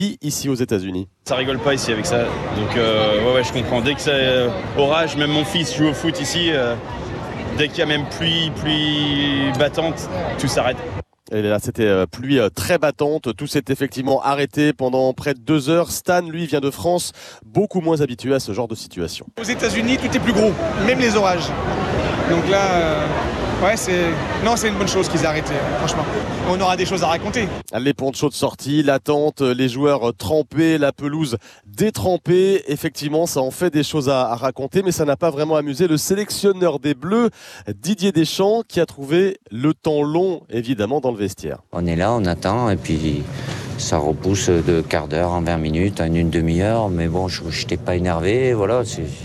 ici aux États-Unis. Ça rigole pas ici avec ça, donc ouais, je comprends. Dès que c'est orage, même mon fils joue au foot ici, dès qu'il y a même pluie battante, tout s'arrête. Et là, c'était pluie très battante. Tout s'est effectivement arrêté pendant près de 2 heures. Stan, lui, vient de France, beaucoup moins habitué à ce genre de situation. Aux États-Unis, tout est plus gros, même les orages. Donc là, c'est une bonne chose qu'ils aient arrêté, franchement. On aura des choses à raconter. Les ponchos de sortie, l'attente, les joueurs trempés, la pelouse détrempée. Effectivement, ça en fait des choses à raconter, mais ça n'a pas vraiment amusé le sélectionneur des Bleus, Didier Deschamps, qui a trouvé le temps long, évidemment, dans le vestiaire. On est là, on attend, et puis ça repousse de quart d'heure en 20 minutes, en une demi-heure. Mais bon, je n'étais pas énervé, voilà,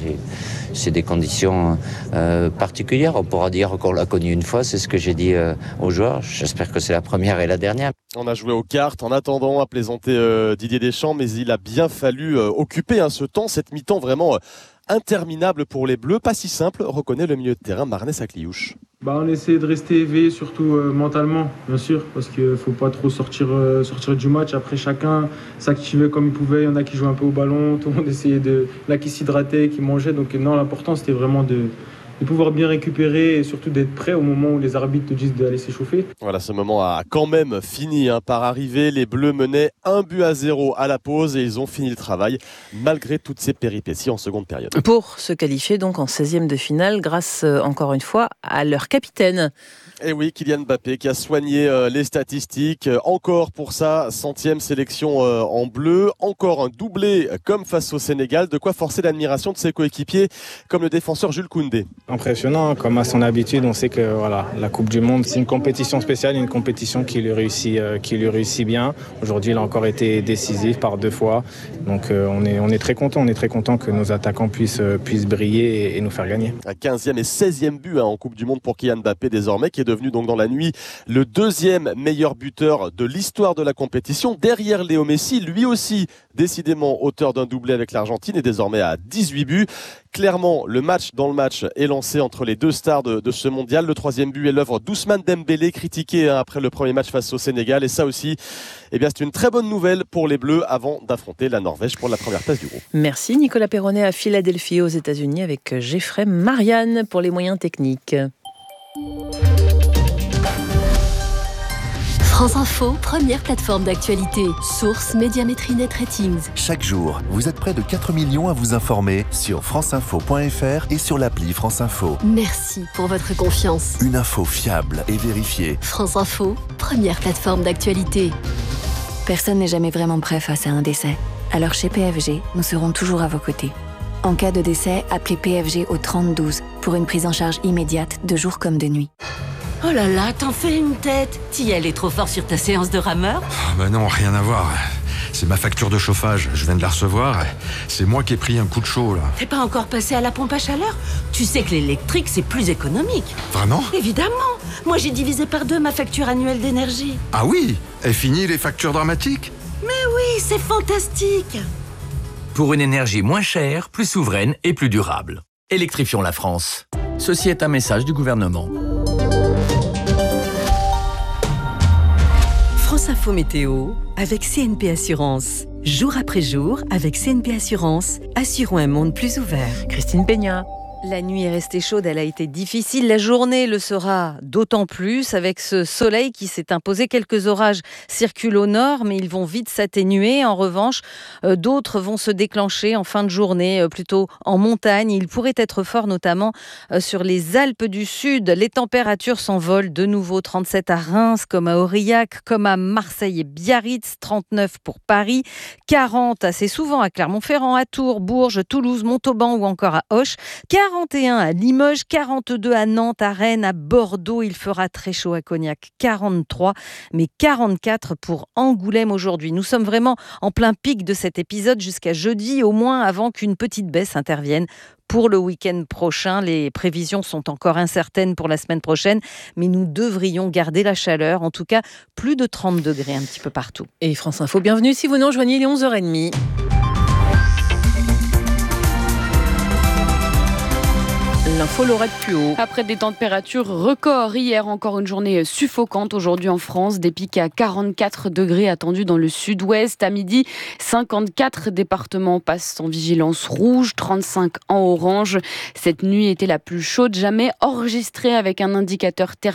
c'est des conditions particulières. On pourra dire qu'on l'a connu une fois, c'est ce que j'ai dit aux joueurs. J'espère que c'est la première et la dernière. On a joué aux cartes en attendant, à plaisanter Didier Deschamps, mais il a bien fallu occuper ce temps, cette mi-temps vraiment interminable pour les Bleus. Pas si simple, reconnaît le milieu de terrain Marnès Sakliouche. On essaie de rester éveillé, surtout mentalement, bien sûr, parce qu'il ne faut pas trop sortir du match. Après, chacun s'activait comme il pouvait. Il y en a qui jouaient un peu au ballon, tout le monde essayait il y en a qui s'hydrataient, qui mangeaient. Donc non, l'important, c'était vraiment de pouvoir bien récupérer et surtout d'être prêt au moment où les arbitres te disent d'aller s'échauffer. Voilà, ce moment a quand même fini par arriver. Les Bleus menaient 1-0 à la pause et ils ont fini le travail malgré toutes ces péripéties en seconde période. Pour se qualifier donc en 16e de finale grâce encore une fois à leur capitaine. Et oui, Kylian Mbappé qui a soigné les statistiques, encore pour sa 100e sélection en bleu, encore un doublé comme face au Sénégal, de quoi forcer l'admiration de ses coéquipiers comme le défenseur Jules Koundé. Impressionnant, comme à son habitude, on sait que la Coupe du Monde, c'est une compétition spéciale, une compétition qui lui réussit bien. Aujourd'hui, il a encore été décisif par 2 fois, donc on est très content que nos attaquants puissent briller et nous faire gagner. Un 15e et 16e but en Coupe du Monde pour Kylian Mbappé désormais, qui est devenu donc dans la nuit le 2e meilleur buteur de l'histoire de la compétition, derrière Léo Messi, lui aussi décidément auteur d'un doublé avec l'Argentine et désormais à 18 buts. Clairement, le match dans le match est lancé entre les 2 stars de ce mondial. Le 3e but est l'œuvre d'Ousmane Dembélé, critiqué après le premier match face au Sénégal. Et ça aussi, c'est une très bonne nouvelle pour les Bleus avant d'affronter la Norvège pour la première place du groupe. Merci Nicolas Perronnet à Philadelphie aux États-Unis avec Geoffrey Marianne pour les moyens techniques. France Info, première plateforme d'actualité. Source Médiamétrie Net Ratings. Chaque jour, vous êtes près de 4 millions à vous informer sur franceinfo.fr et sur l'appli France Info. Merci pour votre confiance. Une info fiable et vérifiée. France Info, première plateforme d'actualité. Personne n'est jamais vraiment prêt face à un décès. Alors chez PFG, nous serons toujours à vos côtés. En cas de décès, appelez PFG au 3012 pour une prise en charge immédiate de jour comme de nuit. Oh là là, t'en fais une tête. T'y allais trop fort sur ta séance de rameur ? Non, rien à voir. C'est ma facture de chauffage, je viens de la recevoir. C'est moi qui ai pris un coup de chaud, là. T'es pas encore passé à la pompe à chaleur ? Tu sais que l'électrique, c'est plus économique. Vraiment ? Évidemment. Moi, j'ai divisé par 2 ma facture annuelle d'énergie. Ah oui ? Et fini les factures dramatiques ? Mais oui, c'est fantastique. Pour une énergie moins chère, plus souveraine et plus durable. Électrifions la France. Ceci est un message du gouvernement. France Info Météo avec CNP Assurance. Jour après jour, avec CNP Assurance, assurons un monde plus ouvert. Christine Peña. La nuit est restée chaude, elle a été difficile. La journée le sera d'autant plus avec ce soleil qui s'est imposé. Quelques orages circulent au nord, mais ils vont vite s'atténuer. En revanche, d'autres vont se déclencher en fin de journée, plutôt en montagne. Il pourrait être fort, notamment sur les Alpes du Sud. Les températures s'envolent de nouveau. 37 à Reims, comme à Aurillac, comme à Marseille et Biarritz. 39 pour Paris. 40 assez souvent à Clermont-Ferrand, à Tours, Bourges, Toulouse, Montauban ou encore à Auch. 41 à Limoges, 42 à Nantes, à Rennes, à Bordeaux. Il fera très chaud à Cognac, 43, mais 44 pour Angoulême aujourd'hui. Nous sommes vraiment en plein pic de cet épisode jusqu'à jeudi, au moins avant qu'une petite baisse intervienne. Pour le week-end prochain, les prévisions sont encore incertaines pour la semaine prochaine, mais nous devrions garder la chaleur, en tout cas plus de 30 degrés un petit peu partout. Et France Info, bienvenue si vous nous rejoignez, il est 11h30. l'info, Laurette Puot. Après des températures records hier, encore une journée suffocante aujourd'hui en France. Des pics à 44 degrés attendus dans le sud-ouest. À midi, 54 départements passent en vigilance rouge, 35 en orange. Cette nuit était la plus chaude jamais enregistrée avec un indicateur thermique